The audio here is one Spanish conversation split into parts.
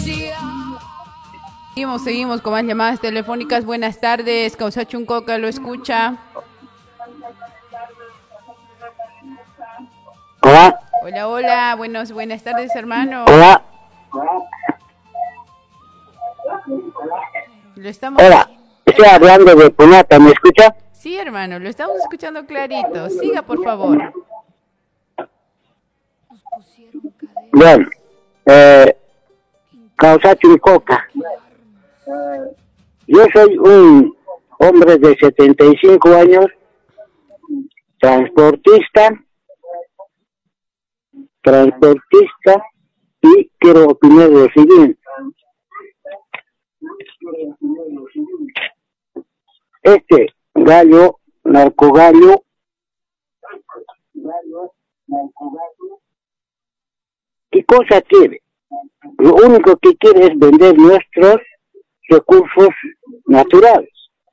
Seguimos con más llamadas telefónicas. Buenas tardes, Causachuncoca, lo escucha. Hola. Hola, hola, buenas tardes, hermano. Hola. Hola, estoy hablando de Punata, ¿me escucha? Sí, hermano, lo estamos escuchando clarito. Siga, por favor. Bueno, Causachuncoca. Yo soy un hombre de 75 años, transportista, y quiero opinar lo siguiente. Este gallo, narcogallo, ¿qué cosa quiere? Lo único que quiere es vender nuestros recursos naturales.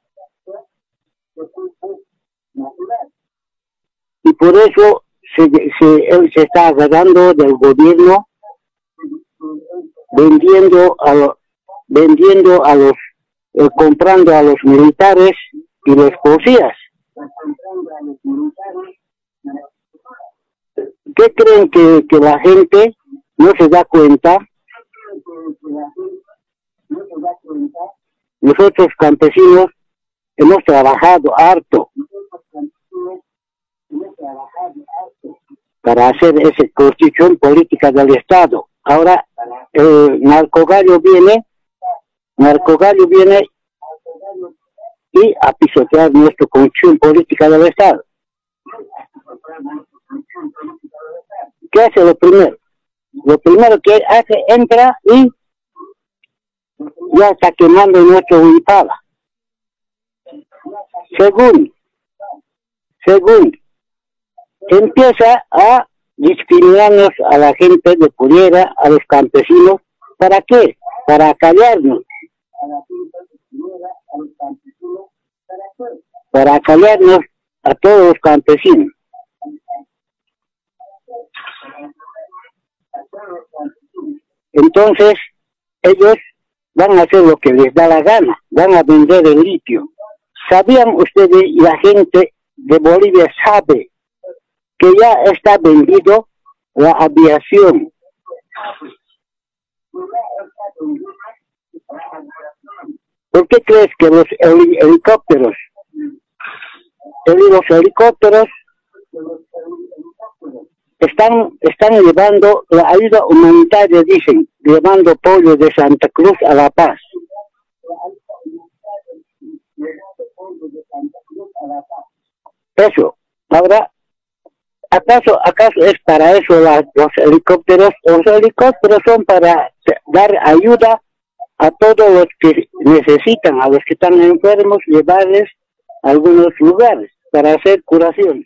Y por eso él se está agarrando del gobierno, comprando a los militares y los policías. ¿Qué creen que la gente no se da cuenta? Nosotros campesinos hemos trabajado harto para hacer esa constitución política del Estado. Ahora el narcogallo viene y a pisotear nuestra constitución política del Estado. ¿Qué hace lo primero? Lo primero que hace, entra y ya está quemando nuestro Huipala. Segundo, empieza a discriminarnos a la gente de Pudiera, a los campesinos. ¿Para qué? Para callarnos. Para callarnos a todos los campesinos. Entonces, ellos van a hacer lo que les da la gana, van a vender el litio. ¿Sabían ustedes, y la gente de Bolivia sabe, que ya está vendido la aviación? ¿Por qué crees que los helicópteros están llevando la ayuda humanitaria, dicen, llevando pollo de Santa Cruz a La Paz? Eso. Ahora, ¿acaso es para eso los helicópteros? Los helicópteros son para dar ayuda a todos los que necesitan, a los que están enfermos, llevarles a algunos lugares para hacer curación.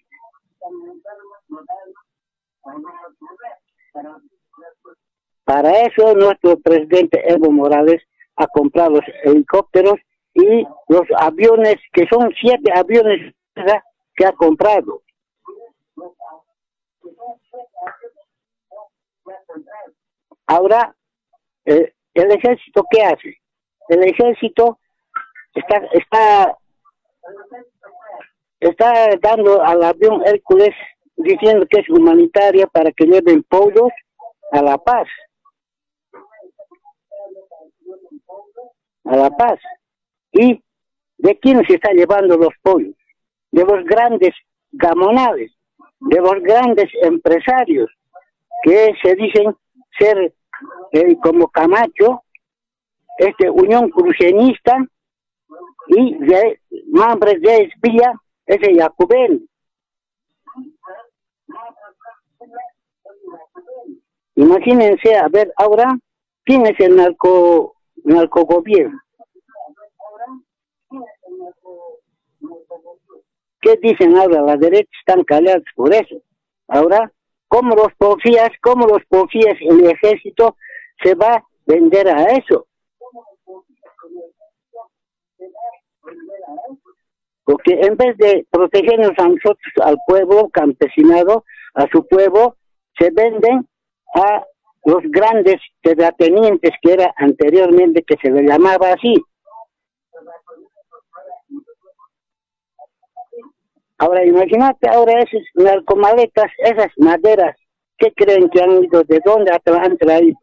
Para eso nuestro presidente Evo Morales ha comprado los helicópteros y los aviones, que son 7 aviones que ha comprado. Ahora, el ejército, ¿qué hace? El ejército está dando al avión Hércules, diciendo que es humanitaria para que lleven pollos a La Paz. ¿Y de quién se está llevando los pollos? De los grandes gamonales, de los grandes empresarios que se dicen ser como Camacho, Unión Cruceñista, y de Mambres de Espía, ese Jacobel. Imagínense, a ver, ahora, ¿quién es el narcogobierno? ¿Qué dicen ahora? La derecha están callados por eso. Ahora, ¿cómo los policías, el ejército se va a vender a eso? Porque en vez de protegernos a nosotros, al pueblo campesinado, a su pueblo, se venden a los grandes terratenientes que era anteriormente, que se le llamaba así. Ahora imagínate, ahora esas narcomaletas, esas maderas, ¿qué creen que han ido? ¿De dónde han traído?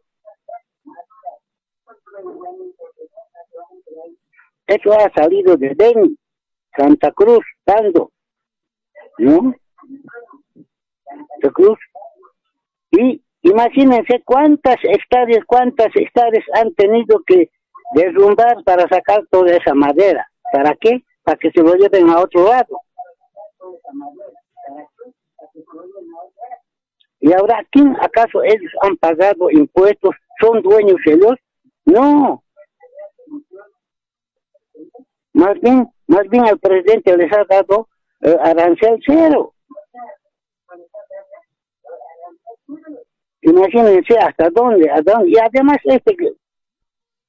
Eso ha salido de Beni, Santa Cruz, Tando, ¿no? Santa Cruz. Y imagínense cuántas hectáreas han tenido que derrumbar para sacar toda esa madera. ¿Para qué? Para que se lo lleven a otro lado. Y ahora, ¿quién acaso ellos han pagado impuestos? ¿Son dueños ellos? No. Más bien el presidente les ha dado arancel cero. Imagínense hasta dónde. Y además